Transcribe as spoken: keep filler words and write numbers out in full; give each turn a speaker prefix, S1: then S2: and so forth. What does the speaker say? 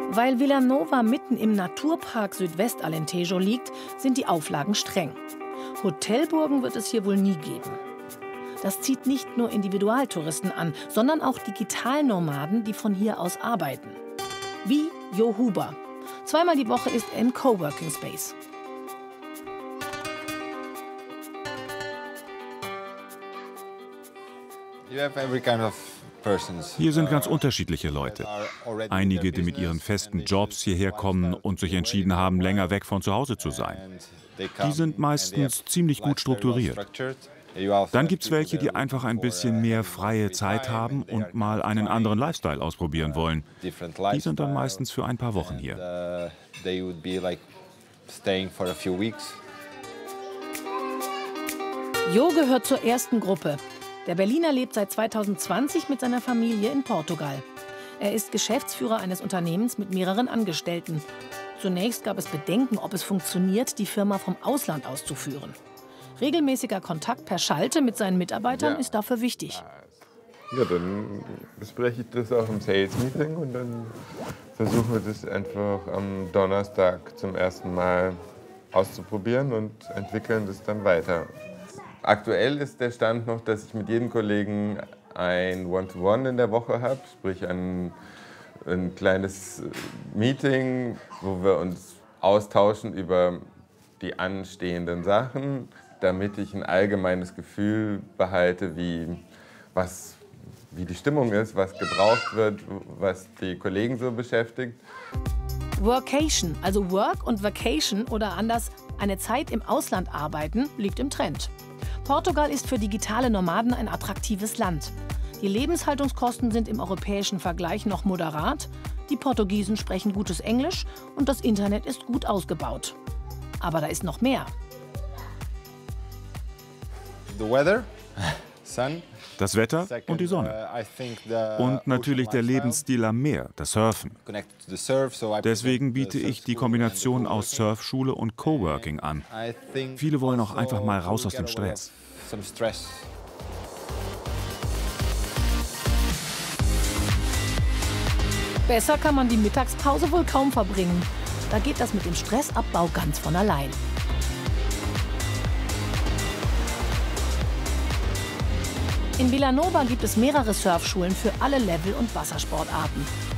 S1: Weil Villanova mitten im Naturpark Südwestalentejo liegt, sind die Auflagen streng. Hotelburgen wird es hier wohl nie geben. Das zieht nicht nur Individualtouristen an, sondern auch Digitalnomaden, die von hier aus arbeiten. Wie Jo Huber. Zweimal die Woche ist er im Coworking Space.
S2: Hier sind ganz unterschiedliche Leute. Einige, die mit ihren festen Jobs hierher kommen und sich entschieden haben, länger weg von zu Hause zu sein. Die sind meistens ziemlich gut strukturiert. Dann gibt es welche, die einfach ein bisschen mehr freie Zeit haben und mal einen anderen Lifestyle ausprobieren wollen. Die sind dann meistens für ein paar Wochen hier.
S1: Jo gehört zur ersten Gruppe. Der Berliner lebt seit zweitausendzwanzig mit seiner Familie in Portugal. Er ist Geschäftsführer eines Unternehmens mit mehreren Angestellten. Zunächst gab es Bedenken, ob es funktioniert, die Firma vom Ausland aus zu führen. Regelmäßiger Kontakt per Schalte mit seinen Mitarbeitern ist dafür wichtig.
S3: Ja, dann bespreche ich das auch im Sales-Meeting und dann versuchen wir das einfach am Donnerstag zum ersten Mal auszuprobieren und entwickeln das dann weiter. Aktuell ist der Stand noch, dass ich mit jedem Kollegen ein One-to-One in der Woche habe, sprich ein, ein kleines Meeting, wo wir uns austauschen über die anstehenden Sachen, damit ich ein allgemeines Gefühl behalte, wie, was, wie die Stimmung ist, was gebraucht wird, was die Kollegen so beschäftigt.
S1: Workation, also Work und Vacation oder anders eine Zeit im Ausland arbeiten, liegt im Trend. Portugal ist für digitale Nomaden ein attraktives Land. Die Lebenshaltungskosten sind im europäischen Vergleich noch moderat, die Portugiesen sprechen gutes Englisch und das Internet ist gut ausgebaut. Aber da ist noch mehr.
S2: Das Wetter und die Sonne. Und natürlich der Lebensstil am Meer, das Surfen. Deswegen biete ich die Kombination aus Surfschule und Coworking an. Viele wollen auch einfach mal raus aus dem Stress.
S1: Besser kann man die Mittagspause wohl kaum verbringen. Da geht das mit dem Stressabbau ganz von allein. In Villanova gibt es mehrere Surfschulen für alle Level und Wassersportarten.